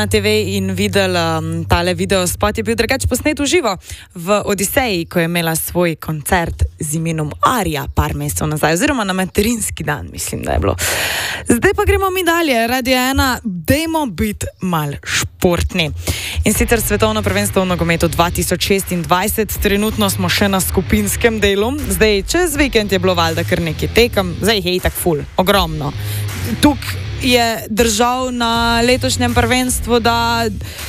na TV in videl tale video spot, je bil drugače posnet v živo v Odiseji, ko je imela svoj koncert z imenom Arija par mesecev nazaj, oziroma na materinski dan, mislim, da je bilo. Zdaj pa gremo mi dalje, Radio 1, dajmo biti mal športni. In sicer svetovno prvenstvo v nogometu 2026, trenutno smo še na skupinskem delu, zdaj čez vikend je bilo valjda kar nekaj tekem, zdaj je itak ful, ogromno. Tukaj je držav na letošnjem prvenstvu, da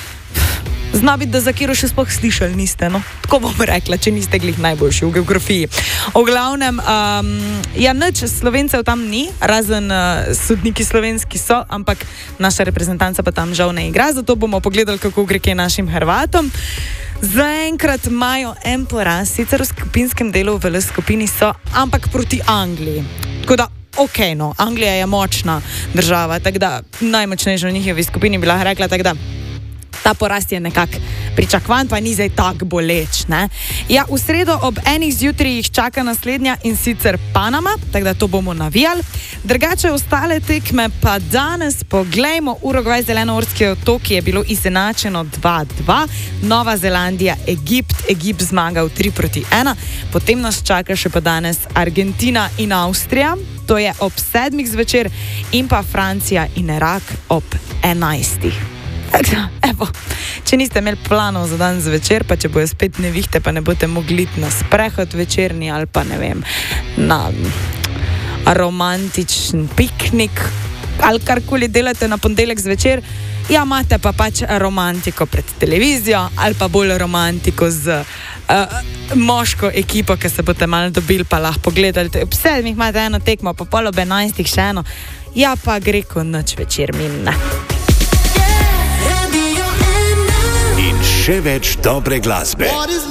zna biti, da za kiro še sploh slišali niste, no? Tako bom rekla, če niste glih najboljši v geografiji. V glavnem, nič Slovencev tam ni, razen sodniki slovenski so, ampak naša reprezentanca pa tam žal ne igra, zato bomo pogledali, kako gre kaj našim Hrvatom. Zaenkrat imajo en poraz, sicer v skupinskem delu v skupini so, ampak proti Angliji. Tako da ok, no, Anglija je močna država, tako da najmočnejša v njihovi skupini bi lahko rekla, tako da ta porast je nekako pričakovan, pa ni zdaj tako boleč, ne. Ja, v sredo ob 1 zjutraj jih čaka naslednja in sicer Panama, tako da to bomo navijali. Drugače ostale tekme pa danes poglejmo. Urugvaj, Zelenoorski otoki je bilo izenačeno 2-2, Nova Zelandija, Egipt zmagal 3-1, potem nas čaka še pa danes Argentina in Avstrija, to je ob 7 zvečer, in pa Francija in Irak ob 11. Evo, če niste imeli planov za dan zvečer, pa če bojo spet nevihte, pa ne boste mogli na sprehod večerni ali pa ne vem, na romantičen piknik ali karkoli delate na ponedeljek zvečer, ja, imate pa pač romantiko pred televizijo ali pa bolj romantiko z moško ekipo, ki se boste malo dobili, pa lahko pogledali. Ob 7 imate eno tekmo, pa pol ob 11 še eno, ja, pa gre ko noč večer minne. In še več dobre glasbe.